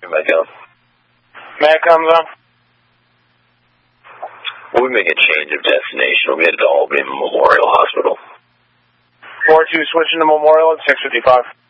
Metcalf. Matt comes on. We'll make a change of destination. We'll get to Albany Memorial Hospital. 4-2 switching to Memorial at 6:55.